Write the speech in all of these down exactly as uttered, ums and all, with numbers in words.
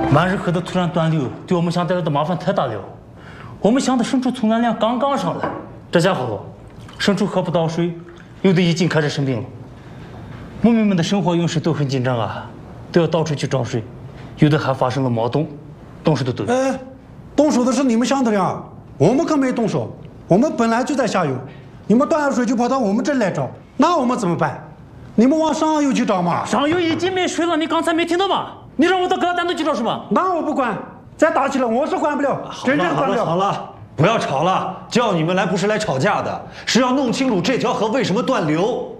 满日河的突然断流，对我们乡带来的麻烦太大了。我们乡的牲畜存栏量刚刚上来，这家伙牲畜喝不到水，有的已经开始生病了。牧民们的生活用水都很紧张啊，都要到处去找水，有的还发生了冒冻，动手的都有。 哎，动手的是你们乡的人啊，我们可没动手，我们本来就在下游，你们断了水就跑到我们这儿来找，那我们怎么办？你们往上游去找嘛。 上游已经没水了，你刚才没听到吗？你让我到各单独去找是吧？ 那我不管，再打起来我是管不了，真正管不了。 好了，不要吵了，叫你们来不是来吵架的，是要弄清楚这条河为什么断流。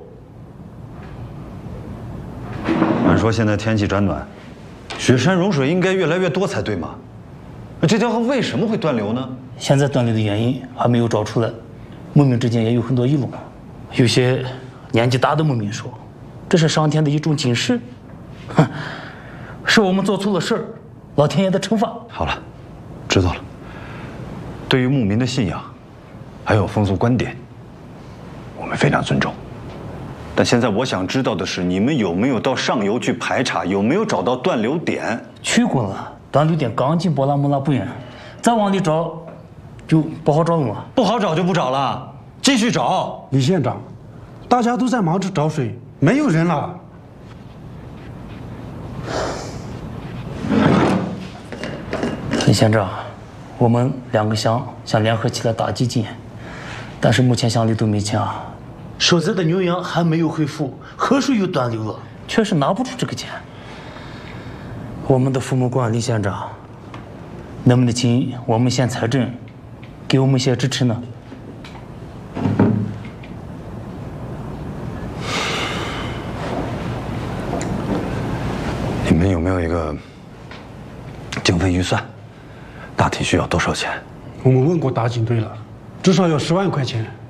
按说现在天气转暖，雪山融水应该越来越多才对嘛，那这条河为什么会断流呢？ 现在断流的原因还没有找出来，牧民之间也有很多议论。有些年纪大的牧民说，这是上天的一种警示，哼，是我们做错了事儿，老天爷的惩罚。 好了，知道了。对于牧民的信仰，还有风俗观点，我们非常尊重。但现在我想知道的是，你们有没有到上游去排查，有没有找到断流点？ 去过了，断流点刚进博拉木拉不远，再往里找，就不好找了嘛。 不好找就不找了，继续找。 李县长，大家都在忙着找水，没有人了。 李县长，我们两个乡想联合起来打基金，但是目前乡里都没钱啊。收栽的牛羊还没有恢复，河水又断流了，确实拿不出这个钱。我们的父母官李县长，能不能请我们县财政给我们一些支持呢？ 你们有没有一个经费预算？大体需要多少钱？ 我们问过打井队了，至少要十万块钱。